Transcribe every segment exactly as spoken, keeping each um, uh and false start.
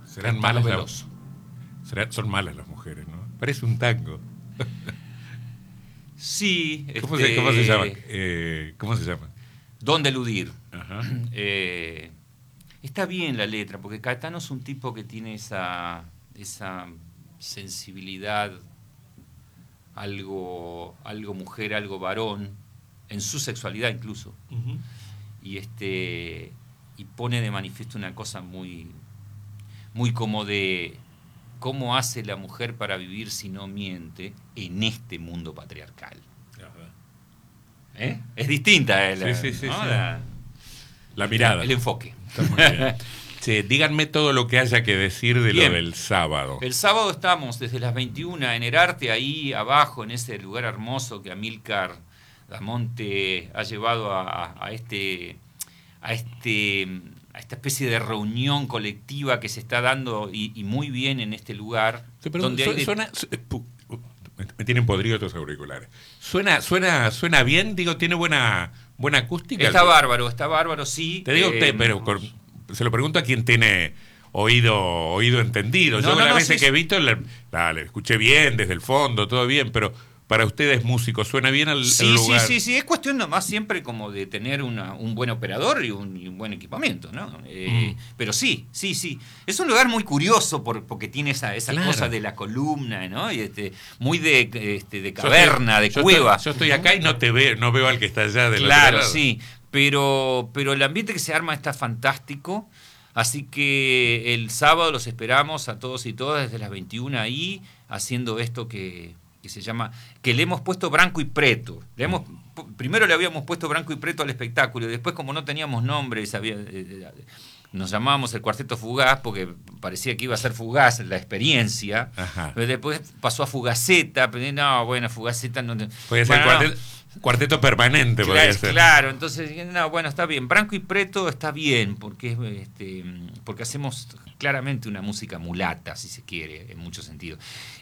Serán malas las, serán, son malas las mujeres, ¿no? Parece un tango. Sí. ¿Cómo, este, se, ¿Cómo se llama? Eh, ¿Cómo se llama? Don de eludir. Ajá. Eh, está bien la letra, porque Caetano es un tipo que tiene esa, esa sensibilidad, algo, algo mujer, algo varón, en su sexualidad incluso. Uh-huh. Y este y pone de manifiesto una cosa muy, muy como de cómo hace la mujer para vivir si no miente en este mundo patriarcal. ¿Eh? Es distinta la, sí, sí, sí, ¿no? sí. la, la mirada. El enfoque. Está muy bien. Sí, díganme todo lo que haya que decir de bien. Lo del sábado. El sábado estamos desde las veintiuna en Herarte, ahí abajo, en ese lugar hermoso que Amílcar Damonte ha llevado a, a, este, a, este, a esta especie de reunión colectiva que se está dando y, y muy bien en este lugar. Sí, pero donde su, hay de... suena, su, me tienen podridos estos auriculares. Suena, suena, suena bien, digo, tiene buena, buena acústica. Está bárbaro, está bárbaro, sí. Te digo eh, usted, pero con, se lo pregunto a quien tiene oído, oído entendido. No, Yo no, las no, veces sí, que he visto, le, la, le escuché bien desde el fondo, todo bien, pero para ustedes músicos, ¿suena bien el, sí, el lugar? Sí, sí, sí, es cuestión nomás siempre como de tener una, un buen operador y un, y un buen equipamiento, ¿no? Eh, mm. Pero sí, sí, sí. Es un lugar muy curioso por, porque tiene esa, esa claro. cosa de la columna, ¿no? Y este, muy de, este, de caverna, yo estoy, de cueva. Yo estoy, yo estoy acá y no te veo, no veo al que está allá del Claro, otro lado. sí. Pero, pero el ambiente que se arma está fantástico. Así que el sábado los esperamos a todos y todas desde las veintiuna ahí, haciendo esto que... que se llama, que le hemos puesto Branco y Preto. Le hemos, primero le habíamos puesto Branco y Preto al espectáculo, y después, como no teníamos nombre, sabía, eh, nos llamábamos el Cuarteto Fugaz, porque parecía que iba a ser fugaz la experiencia. Ajá. Pero después pasó a Fugaceta, pero no, bueno, Fugaceta no... Puede ser bueno, cuarteto, no. cuarteto permanente, claro, podría ser. Claro, entonces, no, bueno, está bien. Branco y Preto está bien, porque, este, porque hacemos claramente una música mulata, si se quiere, en muchos sentidos.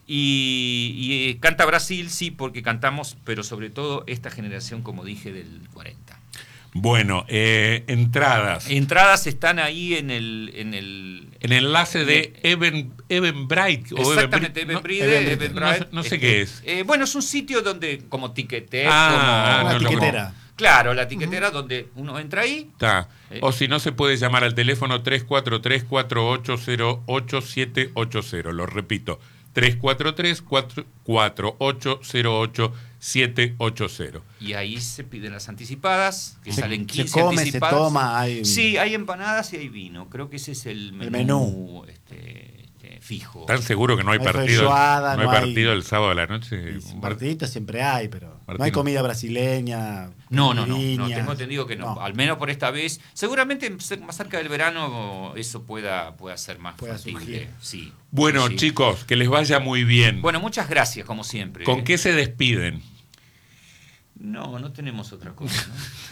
Y, y eh, canta Brasil, sí, porque cantamos, pero sobre todo esta generación, como dije, del cuarenta. Bueno, eh, entradas. Entradas están ahí en el... En el, en el enlace de Even, Eventbrite. Exactamente, Eventbrite. Even no, no, no sé este, qué es. Eh, bueno, es un sitio donde, como Ticketek, ah, como... Una no, tiquetera. Como, claro, la tiquetera uh-huh. donde uno entra ahí. Está. Eh. O si no, se puede llamar al teléfono tres cuatro tres, cuatro ocho cero, ocho siete ocho cero. Lo repito, tres cuatro tres, cuatro ocho cero ocho siete ocho cero. Y ahí se piden las anticipadas, que se, salen quince se come, anticipadas. Se toma, hay... Sí, hay empanadas y hay vino. Creo que ese es el menú, el menú. Este, este, fijo. ¿Están seguros que no hay, hay partido? Feijoada, no hay no partido hay... el sábado de la noche. Partidito siempre hay, pero Martín. No hay comida brasileña. No, no, no, no, tengo entendido que no. no. Al menos por esta vez. Seguramente más cerca del verano eso pueda, pueda ser más pueda factible. Sí. Bueno, sí. chicos, que les vaya muy bien. Bueno, muchas gracias, como siempre. ¿Con ¿eh? qué se despiden? No, no tenemos otra cosa,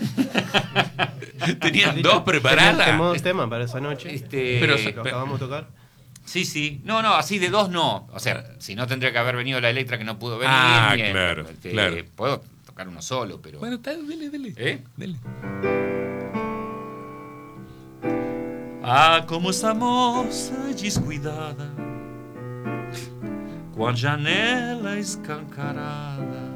¿no? ¿Tenían dos preparadas? Tenemos tema para esa noche. Este, pero lo acabamos de tocar. Sí, sí. No, no, así de dos no. O sea, si no tendría que haber venido la Electra que no pudo venir. Ah, bien, claro, este, claro. Puedo tocar uno solo, pero... Bueno, dele, dele. ¿Eh? Dele. Ah, como essa moça descuidada, com a janela escancarada,